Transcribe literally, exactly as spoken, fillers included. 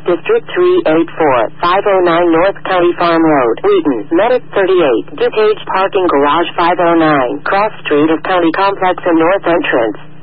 District three eighty-four, five oh nine North County Farm Road, Wheaton, Medic thirty-eight, DuPage Parking Garage five oh nine, Cross Street of County Complex and North Entrance.